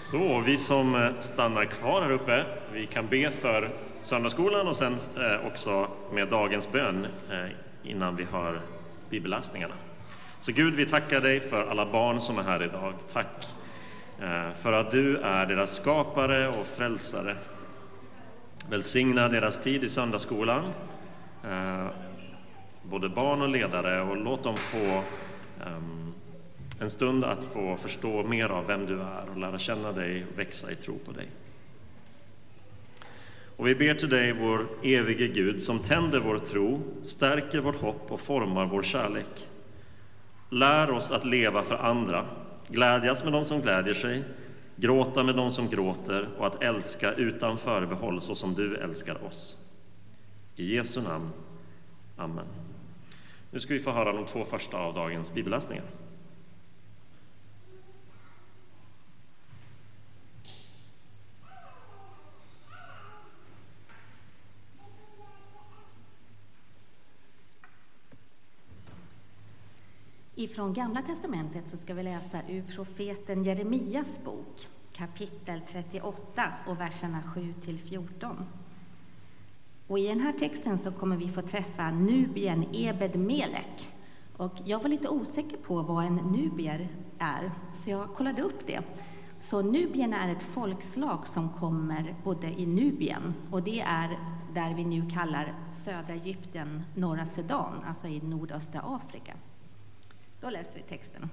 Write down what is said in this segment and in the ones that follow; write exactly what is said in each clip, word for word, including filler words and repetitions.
Så vi som stannar kvar här uppe, vi kan be för söndagsskolan och sen också med dagens bön innan vi har bibelläsningarna. Så Gud, vi tackar dig för alla barn som är här idag. Tack för att du är deras skapare och frälsare. Välsigna deras tid i söndagsskolan, både barn och ledare, och låt dem få en stund att få förstå mer av vem du är och lära känna dig och växa i tro på dig. Och vi ber till dig, vår evige Gud, som tänder vår tro, stärker vårt hopp och formar vår kärlek. Lär oss att leva för andra, glädjas med dem som glädjer sig, gråta med dem som gråter och att älska utan förbehåll så som du älskar oss. I Jesu namn. Amen. Nu ska vi få höra de två första av dagens bibelläsningar. Ifrån Gamla testamentet så ska vi läsa ur profeten Jeremias bok, kapitel trettioåtta och verserna sju till fjorton. Och i den här texten så kommer vi få träffa nubien Ebed-Melek. Och jag var lite osäker på vad en nubier är, så jag kollade upp det. Så nubierna är ett folkslag som kommer både i Nubien, och det är där vi nu kallar södra Egypten, norra Sudan, alltså i nordöstra Afrika. Då läser vi texten.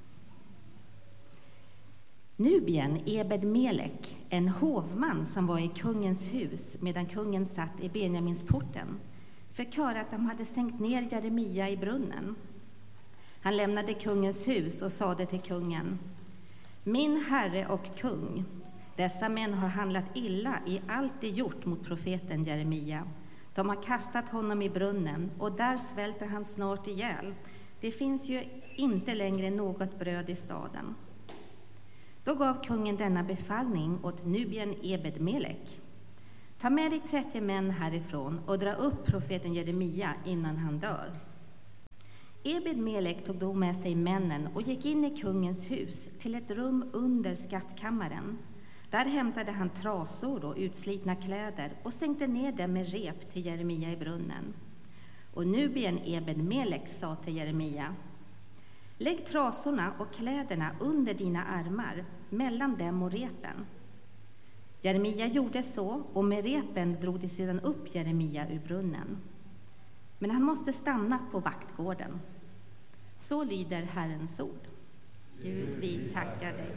Nubien Ebed-Melek, en hovman som var i kungens hus medan kungen satt i Benjaminsporten, fick höra att de hade sänkt ner Jeremia i brunnen. Han lämnade kungens hus och sade till kungen: Min herre och kung, dessa män har handlat illa i allt de gjort mot profeten Jeremia. De har kastat honom i brunnen, och där svälter han snart ihjäl. Det finns ju inte längre något bröd i staden. Då gav kungen denna befallning åt nubien Ebed-Melek: Ta med dig trettio män härifrån och dra upp profeten Jeremia innan han dör. Ebed-Melek tog då med sig männen och gick in i kungens hus till ett rum under skattkammaren. Där hämtade han trasor och utslitna kläder och sänkte ner dem med rep till Jeremia i brunnen. Och nubien Ebed-Melek sa till Jeremia: Lägg trasorna och kläderna under dina armar, mellan dem och repen. Jeremia gjorde så, och med repen drog de sedan upp Jeremia ur brunnen. Men han måste stanna på vaktgården. Så lyder Herrens ord. Gud, vi tackar dig.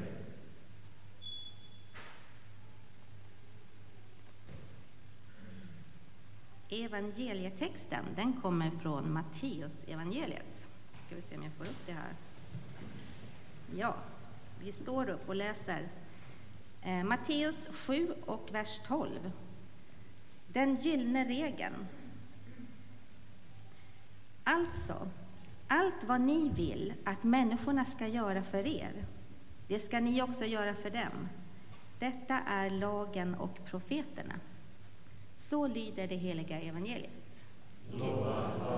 Evangelietexten, den kommer från Matteus evangeliet. Ska vi se om jag får upp det här. Ja, vi står upp och läser eh, Matteus sju och vers tolv. Den gyllene regeln. Alltså, allt vad ni vill att människorna ska göra för er, det ska ni också göra för dem. Detta är lagen och profeterna. Så lyder det heliga evangeliet. Gud.